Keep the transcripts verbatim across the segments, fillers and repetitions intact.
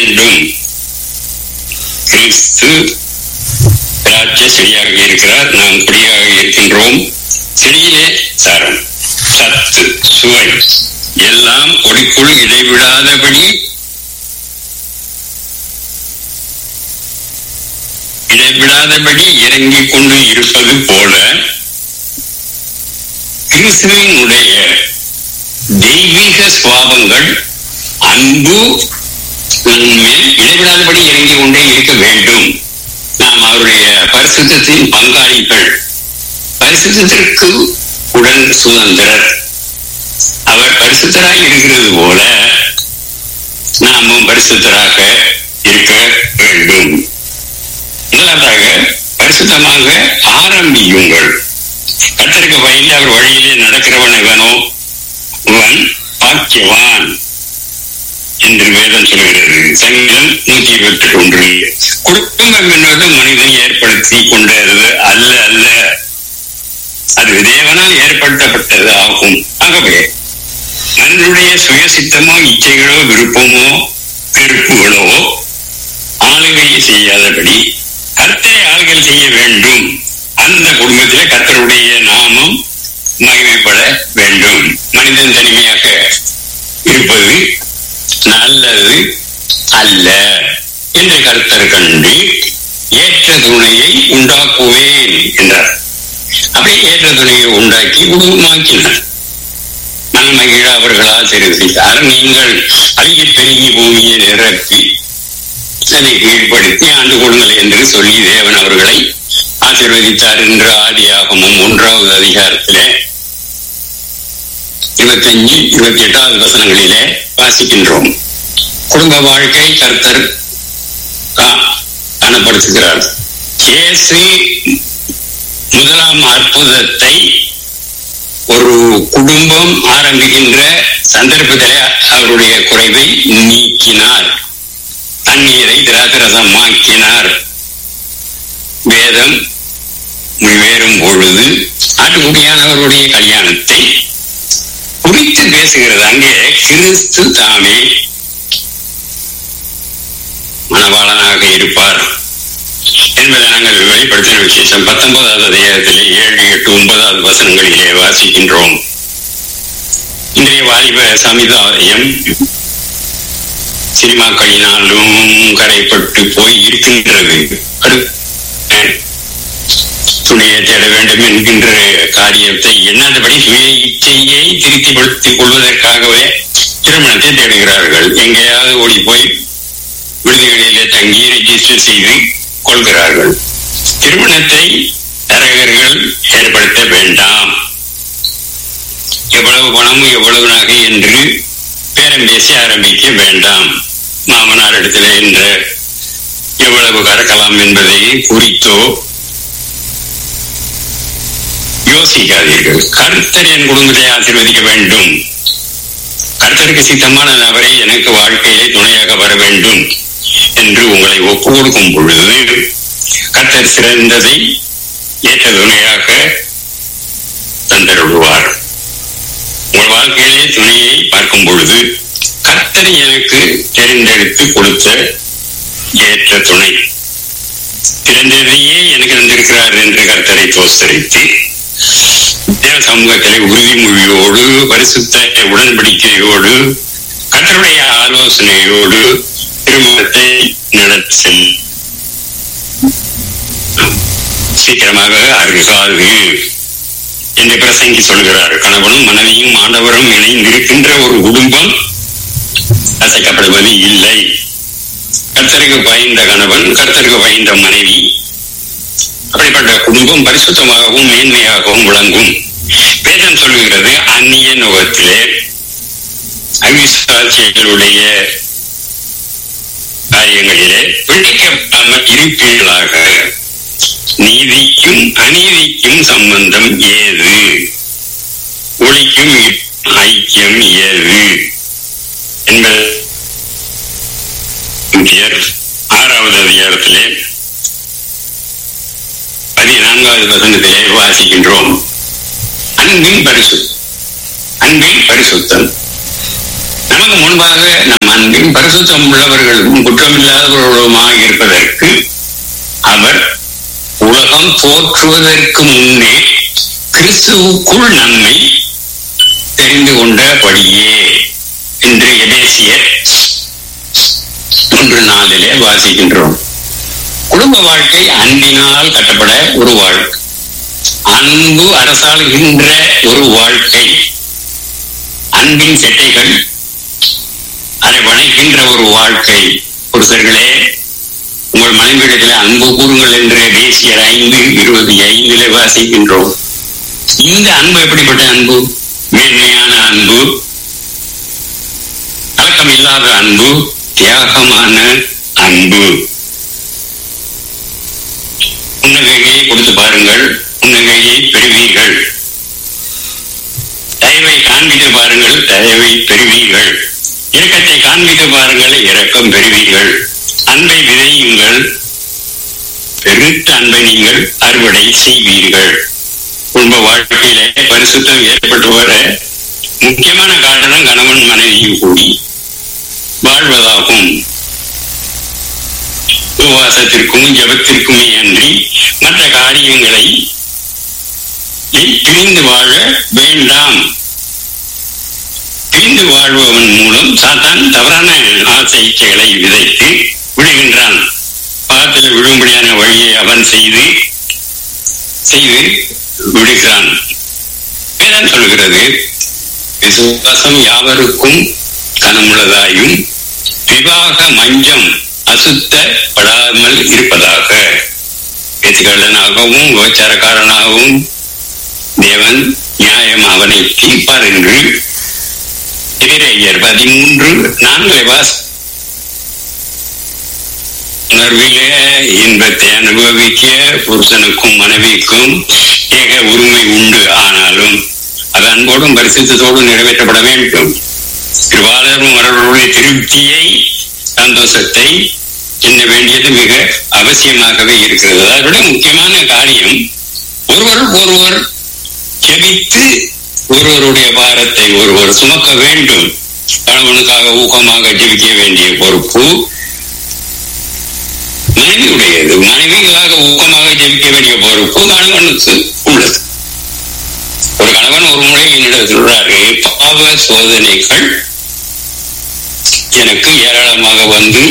வேண்டும். கிறிஸ்து திராட்சை செடியாக இருக்கிறார், நாம் கொடியாக இருக்கின்றோம். செடியிலே சாரம், சத்து, சுவை எல்லாம் கொடிக்குள் இடைவிடாதபடி இடைவிடாதபடி இறங்கிக் கொண்டு இருப்பது போல கிறிஸ்துவினுடைய தெய்வீக சுவாபங்கள் அன்பு மேல் இடைவிடாதபடி இறங்கிக் கொண்டே இருக்க வேண்டும். நாம் அவருடைய பரிசுத்தத்தின் பங்காளிகள், பரிசுத்தத்திற்கு உடன் சுதந்திரர். அவர் பரிசுத்தராக இருக்கிறது போல நாமும் பரிசுத்தராக இருக்க வேண்டும். முதலாவதாக பரிசுத்தமாக ஆரம்பியுங்கள். கர்த்தருக்கு பயந்து அவர் வழியிலே நடக்கிறவன் எவனோ அவன் பாக்கியவான் என்று வேதம் சொல்கிறது. சங்கீதம் நூத்தி இருபத்தி ஒன்று. குடும்பம் என்பது மனிதன் ஏற்படுத்தி கொண்டது அல்ல அல்ல அது தேவனால் ஏற்படுத்தப்பட்டது ஆகும். ஆகவே மனிதனுடைய சுயசித்தமோ இச்சைகளோ விருப்பமோ விருப்புகளோ ஆளுகை செய்யாதபடி கர்த்தரை ஆளுகை செய்ய வேண்டும். அந்த குடும்பத்திலே கர்த்தருடைய நாமம் மகிமைப்பட வேண்டும். மனிதன் தனிமையாக இருப்பது நல்லது அல்ல என்று கர்த்தர் கண்டு ஏற்ற துணையை உண்டாக்குவேன் என்றார். அப்படியே ஏற்ற துணையை உண்டாக்கி குடும்பமாக்கினார். மனமகிழ அவர்கள் ஆசீர்வதித்தார். நீங்கள் அழகி பெருகி பூமியை நிரப்பி அதை கீழ்ப்படுத்தி ஆண்டு கொள்ளுங்கள் என்று சொல்லி தேவன் அவர்களை ஆசீர்வதித்தார் என்று ஆதியாகமம் ஒன்றாவது அதிகாரத்திலே இருபத்தி அஞ்சு இருபத்தி எட்டாவது வசனங்களிலே வாசிக்கின்றோம். குடும்ப வாழ்க்கை கர்த்தர் காணப்படுத்துகிறார். இயேசு முதலாம் அற்புதத்தை ஒரு குடும்பம் ஆரம்பிக்கின்ற சந்தர்ப்பத்திலே அவருடைய குறைவை நீக்கினார். தண்ணீரை திராட்சரசமாக்கினார். வேதம் முடிவேறும் பொழுது ஆட்டுக்குடியானவருடைய கல்யாணத்தை குறித்து பேசுகிறது. அங்கே கிறிஸ்து தாமே மணவாளனாக இருப்பார் என்பதை நாங்கள் வெளிப்படுத்தின விசேஷம் பத்தொன்பதாவது அதிகாரத்திலே ஏழு எட்டு ஒன்பதாவது வசனங்களிலே வாசிக்கின்றோம். இன்றைய வாலிப சமுதாயம் சினிமாக்களினாலும் கரைப்பட்டு போய் இருக்கின்றது. துணையை தேட வேண்டும் என்கின்ற காரியத்தை எண்ணாதபடி சுய இச்சையை திருப்திப்படுத்திக் கொள்வதற்காகவே திருமணத்தை தேடுகிறார்கள். எங்கேயாவது ஓடி போய் விடுதிகளிலே தங்கி ரெஜிஸ்டர் செய்து கொள்கிறார்கள். திருமணத்தை தரகர்கள் ஏற்படுத்த வேண்டாம். எவ்வளவு பணம் எவ்வளவு நகை என்று பேரம் பேசி ஆரம்பிக்க வேண்டாம். மாமனார் இடத்திலே என்ற எவ்வளவு கறக்கலாம் என்பதை குறித்தோ யோசிக்காதீர்கள். கர்த்தர் என் குடும்பத்தை ஆசீர்வதிக்க வேண்டும், கர்த்தருக்கு சித்தமான நபரை எனக்கு வாழ்க்கையிலே துணையாக வர வேண்டும் என்று உங்களை ஒப்பு கொடுக்கும் பொழுது கர்த்தர் சிறந்ததை ஏற்ற துணையாக தந்தருள்வார். உங்கள் வாழ்க்கையிலே துணையை பார்க்கும் பொழுது கர்த்தர் எனக்கு தேர்ந்தெடுத்து கொடுத்த ஏற்ற துணை சிறந்ததையே எனக்கு தந்திருக்கிறார் என்று கர்த்தரை தோஸ்தரித்து தேவ சமூகத்திலே உறுதிமொழியோடு பரிசுத்த உடன்படிக்கையோடு கர்த்தருடைய ஆலோசனையோடு திருமணத்தை நடத்த சீக்கிரமாக அருகாது என்று பிரசங்கி சொல்கிறார். கணவனும் மனைவியும் ஆண்டவரும் இணைந்திருக்கின்ற ஒரு குடும்பம் அசைக்கப்படுவது இல்லை. கர்த்தருக்கு பயந்த கணவன், கர்த்தருக்கு பயந்த மனைவி, அப்படிப்பட்ட குடும்பம் பரிசுத்தமாகவும் மேன்மையாகவும் விளங்கும். வேதம் சொல்லுகிறது, அந்நிய நுகத்திலே அவிசுவாசிகளுடைய காரியங்களிலே பிடிக்கப்படாமல் இருப்பீர்களாக. நீதிக்கும் அநீதிக்கும் சம்பந்தம் ஏது? ஒளிக்கும் ஐக்கியம் ஏது என்பது ஆறாவது அதிகாரத்திலே பதினான்காவது வசனத்திலே வாசிக்கின்றோம். அன்பின் பரிசு அன்பின் பரிசுத்தம். நமக்கு முன்பாக நம் அன்பின் பரிசுத்தம் உள்ளவர்களும் குற்றமில்லாதவர்களுமாக இருப்பதற்கு அவர் உலகம் தோற்றுவதற்கு முன்னே கிறிஸ்துவுக்குள் நம்மை தெரிந்து கொண்டபடியே என்று எபேசியர் ஒன்று நாளிலே வாசிக்கின்றோம். குடும்ப வாழ்க்கை அன்பினால் கட்டப்பட ஒரு வாழ்க்கை, அன்பு அரசாளுகின்ற ஒரு வாழ்க்கை, அன்பின் செட்டைகள் அதை வணைக்கின்ற ஒரு வாழ்க்கை. புருஷர்களே, உங்கள் மனைவிடத்தில் அன்பு கூறுங்கள் என்று தேசியர் ஐந்து இருபத்தி ஐந்திலே வாசிக்கின்றோம். இந்த அன்பு எப்படிப்பட்ட அன்பு? மேன்மையான அன்பு, கலக்கம் இல்லாத அன்பு, தியாகமான அன்பு. புன்னகையை கொடுத்து பாருங்கள், புன்னகையை பெறுவீர்கள். தயவை காண்பித்து பாருங்கள், தயவை பெறுவீர்கள். இரக்கத்தை காண்பித்து பாருங்கள், இரக்கம் பெறுவீர்கள். அன்பை விதையுங்கள், பெருத்த அன்பை நீங்கள் அறுவடை செய்வீர்கள். குடும்ப வாழ்க்கையிலே பரிசுத்தம் ஏற்பட்டு வர முக்கியமான காரணம் கணவன் மனைவியும் கூடி வாழ்வதாகும். உபவாசத்திற்கும் ஜபத்திற்குமே அன்றி மற்ற காரியங்களை பிரிந்து வாழ வேண்டாம். பிரிந்து வாழ்பவன் மூலம் சாத்தான் தவறான ஆசைகளை விதைத்து விடுகின்றான். பாதத்தில் விழும்படியான வழியை அவன் செய்து செய்து விடுகிறான். வேதம் சொல்கிறது, விசுவாசம் யாவருக்கும் கனமுள்ளதாயும் விவாக மஞ்சம் அசுத்தப்படாமல் இருப்பதாக. பேச்சுக்காரனாகவும் விபச்சாரக்காரனாகவும் தேவன் நியாயம் அவனை தீர்ப்பார் என்று எபிரேயர் பதிமூன்று நான்கு வாஸ். உணர்விலே இன்பத்தை அனுபவிக்க புருஷனுக்கும் மனைவிக்கும் ஏக உரிமை உண்டு. ஆனாலும் அது அன்போடும் பரிசுத்தத்தோடும் நிறைவேற்றப்பட வேண்டும். திருவாளரும் அவர்களுடைய திருப்தியை, சந்தோஷத்தை எண்ண வேண்டியது மிக அவசியமாகவே இருக்கிறது. அதோட முக்கியமான காரியம், ஒருவர் ஒருவர் ஜெபித்து ஒருவருடைய பாரத்தை ஒருவர் சுமக்க வேண்டும். கணவனுக்காக ஊக்கமாக ஜெபிக்க வேண்டிய பொறுப்பு மனைவியுடையது. மனைவிக்காக ஊக்கமாக ஜெபிக்க வேண்டிய பொறுப்பு கணவனுக்கு உள்ளது. ஒரு கணவன் ஒரு முறை என்னிடம் சொல்றாரு, பாவ சோதனைகள் எனக்கு ஏராளமாக வந்து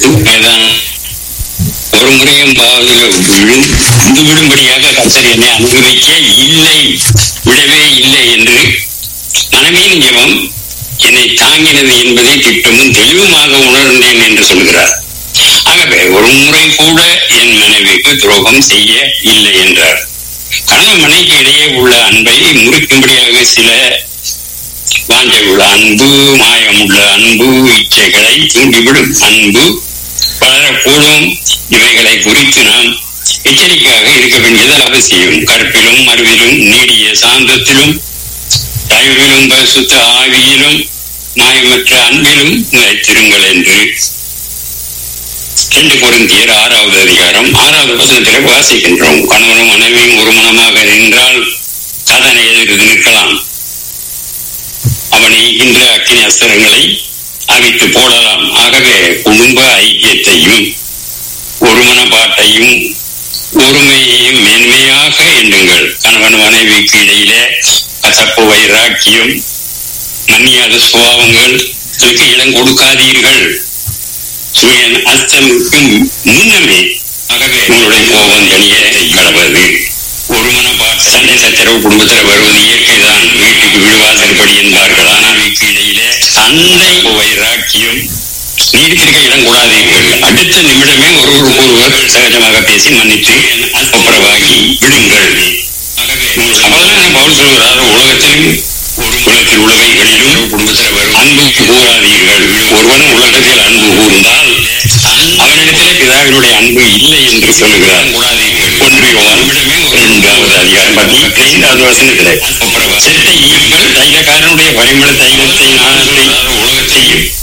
ஒரு முறையும் பாவத்தில் விழுந்து விடும்படியாக கர்த்தர் என்னை அனுபவிக்க இல்லை, விடவே இல்லை என்று மனைவியின் ஜெபம் என்னை தாங்கினது என்பதை திட்டமும் தெளிவுமாக உணர்ந்தேன் என்று சொல்கிறார். ஆகவே ஒரு முறை கூட என் மனைவிக்கு துரோகம் செய்ய இல்லை என்றார். கணவன் மனைவிக்கு இடையே உள்ள அன்பை முறிக்கும்படியாக சில வாஞ்சை உள்ள அன்பு, மாயம் உள்ள அன்பு, இச்சைகளை தூண்டிவிடும் அன்பு வளரக்கூடும். இவைகளை குறித்து நாம் எச்சரிக்கையாக இருக்க வேண்டியது அவசியம். கற்பிலும் அறிவிலும் நீடிய சாந்தத்திலும் தயவிலும் பரிசுத்த ஆவியிலும் மாயமற்ற அன்பிலும் நிலைத்திருங்கள் என்று இரண்டு கொரிந்தியர் ஆறாவது அதிகாரம் ஆறாவது வசனத்தில் வாசிக்கின்றோம். கணவனும் மனைவியும் ஒரு மனமாக நின்றால் சாதனை எதிர்த்து நிற்கலாம். அவன் எய்கின்ற அக்கினி அஸ்திரங்களை அவித்து போடலாம். ஆகவே குடும்ப ஐக்கியத்தையும் ஒரு மனப்பாட்டையும் ஒருமையையும் மேன்மையாக எண்ணுங்கள். கணவன் மனைவிக்கு இடையிலே கசப்பு, வைராக்கியம், மன்னியாத சுபாவங்களுக்கு இடம் கொடுக்காதீர்கள். சூரியன் அஸ்தமிக்கும் முன்னமே ஆகவே உங்களுடைய கோபம் தனிய கடவுது. ஒரு மனப்பாட்டு சண்டை சச்சரவு குடும்பத்தில் வருவது இயற்கைதான். வீட்டுக்கு விடுவாசற்படி என்பார்கள். ஆனால் வீட்டு இடையிலே சண்டை, வைராக்கியம் நீடித்திருக்க இடம் கூடாதீர்கள். அடுத்த நிமிடமே ஒருவருக்கு ஒருவர் சகஜமாக பேசி மன்னித்து ஒப்புரவாகி விடுங்கள். அப்பதான் பவுல் சொல்கிறார், உலகத்திலும் ஒரு உலகத்தில் உள்ளவைகளிலும் குடும்பத்தில் வரும் அன்பு கூறாதீர்கள். ஒருவன் உலகத்தில் அன்பு கூர்ந்தால் அவனிடத்திலே பிதாவினுடைய அன்பு இல்லை என்று சொல்லுகிறார். ஒன்று யோவானிடமே இரண்டாவது அதிகாரம் பதினைந்தாவது வசனத்திலே செத்த ஈக்கள் தைலக்காரனுடைய பரிமள தைலத்தை நாணத்தை உலகத்தையும்